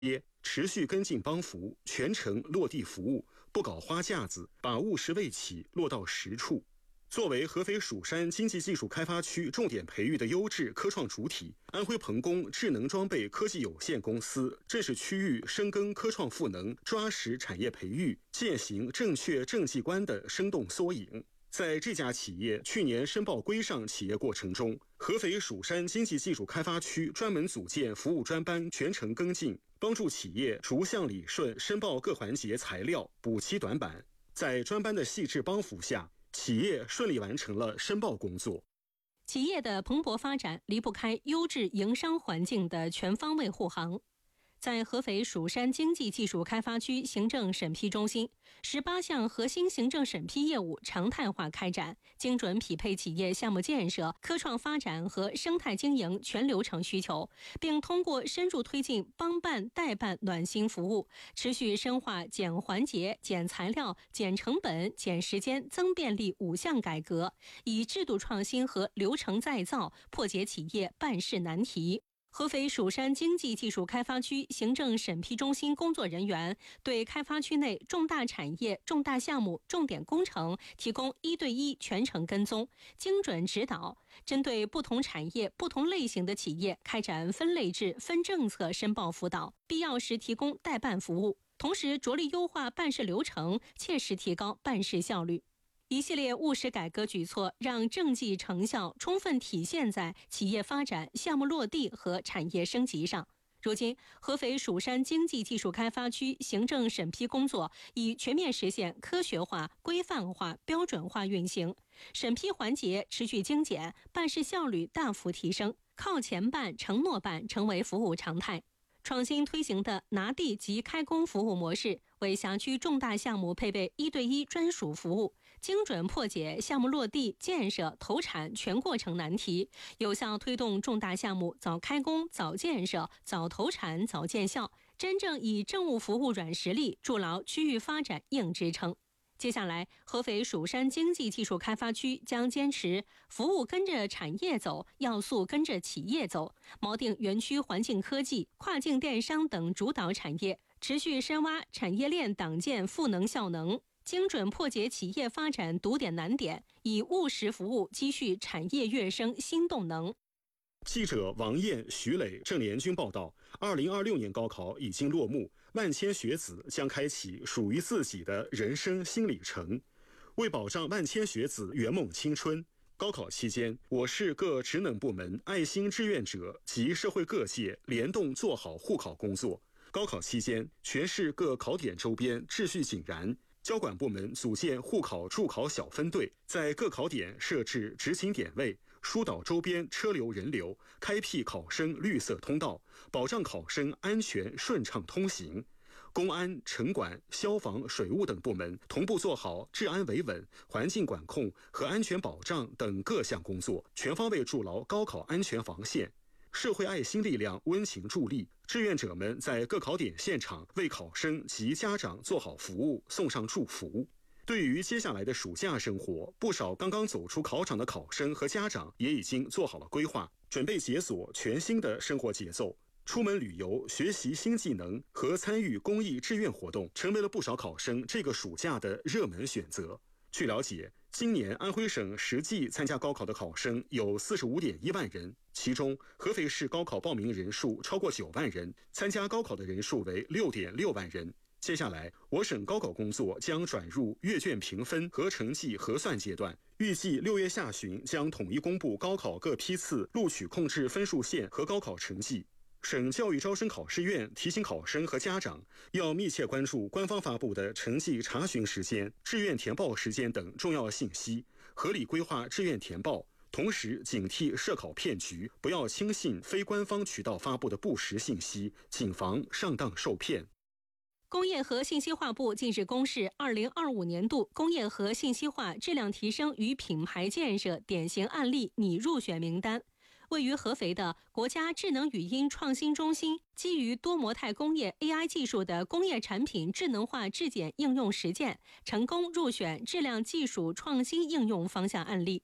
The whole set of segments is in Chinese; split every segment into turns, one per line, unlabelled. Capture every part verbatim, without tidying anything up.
业持续跟进帮扶，全程落地服务，不搞花架子，把务实为起落到实处。作为合肥蜀山经济技术开发区重点培育的优质科创主体，安徽鹏工智能装备科技有限公司正是区域深耕科创赋能、抓实产业培育、践行正确政绩观的生动缩影。在这家企业去年申报规上企业过程中，合肥蜀山经济技术开发区专门组建服务专班，全程跟进，帮助企业逐项理顺申报各环节材料，补齐短板。在专班的细致帮扶下，企业顺利完成了申报工作。
企业的蓬勃发展离不开优质营商环境的全方位护航。在合肥蜀山经济技术开发区行政审批中心，十八项核心行政审批业务常态化开展，精准匹配企业项目建设、科创发展和生态经营全流程需求，并通过深入推进帮办代办暖心服务，持续深化减环节、减材料、减成本、减时间、增便利五项改革，以制度创新和流程再造破解企业办事难题。合肥蜀山经济技术开发区行政审批中心工作人员对开发区内重大产业、重大项目、重点工程提供一对一全程跟踪、精准指导，针对不同产业、不同类型的企业开展分类制、分政策申报辅导，必要时提供代办服务，同时着力优化办事流程，切实提高办事效率。一系列务实改革举措让政绩成效充分体现在企业发展、项目落地和产业升级上。如今，合肥蜀山经济技术开发区行政审批工作已全面实现科学化、规范化、标准化运行，审批环节持续精简，办事效率大幅提升，靠前办、承诺办成为服务常态。创新推行的拿地即开工服务模式，为辖区重大项目配备一对一专属服务，精准破解项目落地、建设、投产全过程难题，有效推动重大项目早开工、早建设、早投产、早见效，真正以政务服务软实力筑牢区域发展硬支撑。接下来，合肥蜀山经济技术开发区将坚持服务跟着产业走，要素跟着企业走，锚定园区环境科技、跨境电商等主导产业，持续深挖产业链党建赋能效能，精准破解企业发展堵点难点，以务实服务积蓄产业跃升新动能。
记者王艳、徐磊、郑连军报道，二零二六年高考已经落幕，万千学子将开启属于自己的人生新里程。为保障万千学子圆梦青春，高考期间，我市各职能部门、爱心志愿者及社会各界联动做好护考工作。高考期间，全市各考点周边秩序井然。交管部门组建护考助考小分队，在各考点设置执勤点位，疏导周边车流人流，开辟考生绿色通道，保障考生安全顺畅通行。公安、城管、消防、水务等部门同步做好治安维稳、环境管控和安全保障等各项工作，全方位筑牢高考安全防线。社会爱心力量温情助力，志愿者们在各考点现场为考生及家长做好服务，送上祝福。对于接下来的暑假生活，不少刚刚走出考场的考生和家长也已经做好了规划，准备解锁全新的生活节奏。出门旅游、学习新技能和参与公益志愿活动，成为了不少考生这个暑假的热门选择。据了解，今年安徽省实际参加高考的考生有 四十五点一万人，其中合肥市高考报名人数超过九万人，参加高考的人数为 六点六万人。接下来，我省高考工作将转入阅卷评分和成绩核算阶段，预计六月下旬将统一公布高考各批次录取控制分数线和高考成绩。省教育招生考试院提醒考生和家长要密切关注官方发布的成绩查询时间、志愿填报时间等重要信息，合理规划志愿填报，同时警惕涉考骗局，不要轻信非官方渠道发布的不实信息，谨防上当受骗。
工业和信息化部近日公示二零二五年度工业和信息化质量提升与品牌建设典型案例拟入选名单。位于合肥的国家智能语音创新中心，基于多模态工业 A I 技术的工业产品智能化质检应用实践，成功入选质量技术创新应用方向案例。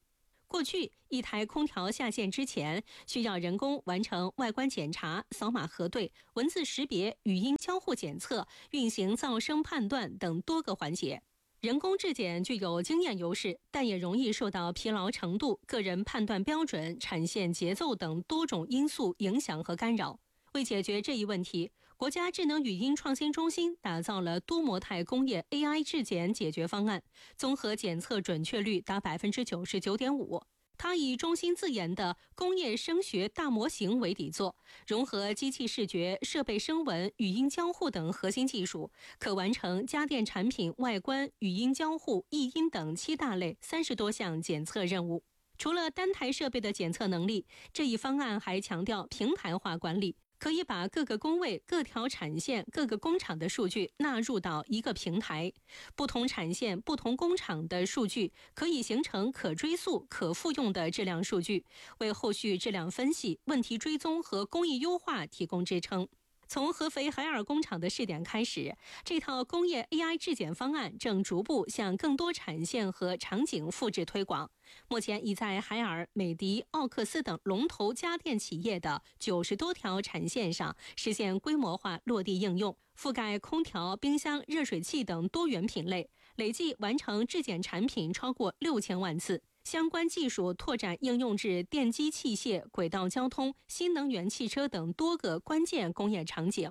过去，一台空调下线之前，需要人工完成外观检查、扫码核对、文字识别、语音交互检测、运行噪声判断等多个环节。人工质检具有经验优势，但也容易受到疲劳程度、个人判断标准、产线节奏等多种因素影响和干扰。为解决这一问题，国家智能语音创新中心打造了多模态工业 A I 质检解决方案，综合检测准确率达 百分之九十九点五。它以中心自研的工业声学大模型为底座，融合机器视觉、设备声纹、语音交互等核心技术，可完成家电产品外观、语音交互、译音等七大类三十多项检测任务。除了单台设备的检测能力，这一方案还强调平台化管理，可以把各个工位、各条产线、各个工厂的数据纳入到一个平台，不同产线、不同工厂的数据可以形成可追溯、可复用的质量数据，为后续质量分析、问题追踪和工艺优化提供支撑。从合肥海尔工厂的试点开始，这套工业 A I 质检方案正逐步向更多产线和场景复制推广。目前已在海尔、美的、奥克斯等龙头家电企业的九十多条产线上实现规模化落地应用，覆盖空调、冰箱、热水器等多元品类，累计完成质检产品超过六千万次。相关技术拓展应用至电机器械、轨道交通、新能源汽车等多个关键工业场景。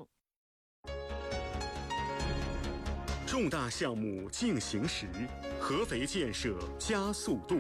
重大项目进行时，合肥建设加速度。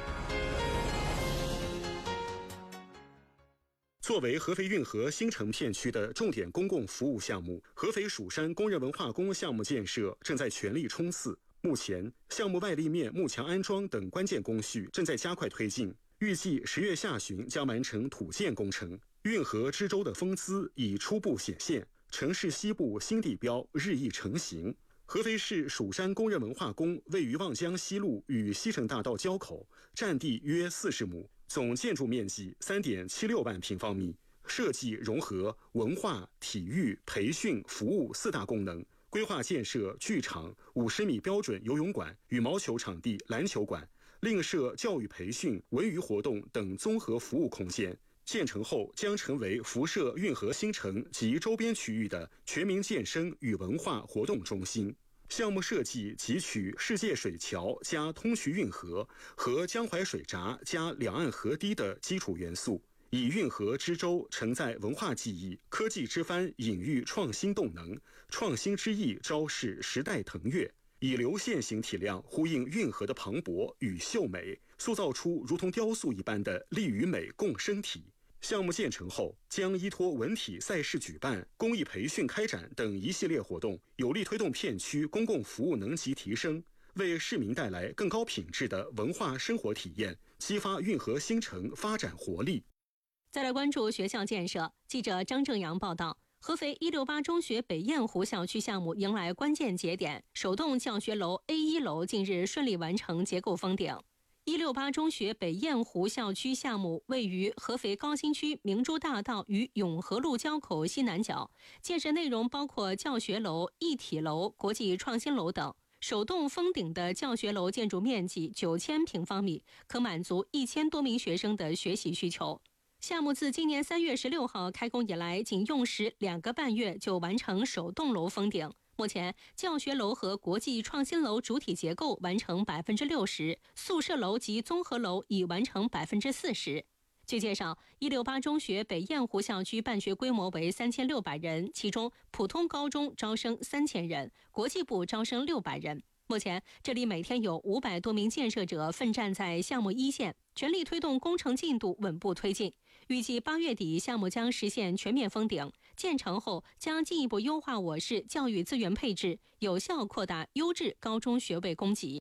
作为合肥运河新城片区的重点公共服务项目，合肥蜀山工人文化宫项目建设正在全力冲刺。目前，项目外立面幕墙安装等关键工序正在加快推进，预计十月下旬将完成土建工程。运河支洲的风姿已初步显现，城市西部新地标日益成型。合肥市蜀山工人文化宫位于望江西路与西城大道交口，占地约四十亩，总建筑面积 三点七六万平方米，设计融合文化、体育、培训、服务四大功能。规划建设剧场、五十米标准游泳馆、羽毛球场地、篮球馆，另设教育培训、文娱活动等综合服务空间。建成后将成为辐射运河新城及周边区域的全民健身与文化活动中心。项目设计汲取世界水桥加通衢运河和江淮水闸加两岸河堤的基础元素，以运河支洲承载文化记忆、科技之帆隐喻创新动能，创新之翼昭示时代腾跃，以流线型体量呼应运河的磅礴与秀美，塑造出如同雕塑一般的力与美共生体。项目建成后，将依托文体赛事举办、公益培训开展等一系列活动，有力推动片区公共服务能级提升，为市民带来更高品质的文化生活体验，激发运河新城发展活力。
再来关注学校建设，记者张正阳报道。合肥一六八中学北雁湖校区项目迎来关键节点，首栋教学楼 A 一 楼近日顺利完成结构封顶。一六八中学北雁湖校区项目位于合肥高新区明珠大道与永和路交口西南角，建设内容包括教学楼、一体楼、国际创新楼等。首栋封顶的教学楼建筑面积九千平方米，可满足一千多名学生的学习需求。项目自今年三月十六号开工以来，仅用时两个半月就完成首栋楼封顶。目前，教学楼和国际创新楼主体结构完成百分之六十，宿舍楼及综合楼已完成百分之四十。据介绍，一六八中学北雁湖校区办学规模为三千六百人，其中普通高中招生三千人，国际部招生六百人。目前，这里每天有五百多名建设者奋战在项目一线，全力推动工程进度稳步推进。预计八月底，项目将实现全面封顶。建成后，将进一步优化我市教育资源配置，有效扩大优质高中学位供给。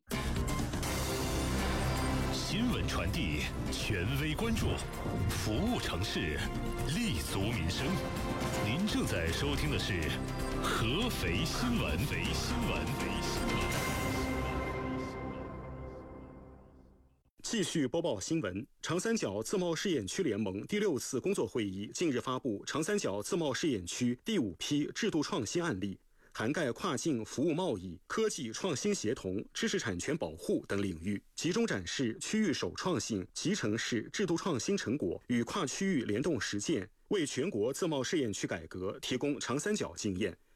新闻传递，权威关注，服务城市，立足民生。您正在收听的是合肥新闻。合肥新闻。
继续播报新闻。长三角自贸试验区联盟第六次工作会议近日发布长三角自贸试验区第五批制度创新案例， 涵盖跨境服务贸易、科技创新协同、知识产权保护等领域，集中展示区域首创性、集成式制度创新成果与跨区域联动实践，为全国自贸试验区改革提供长三角经验。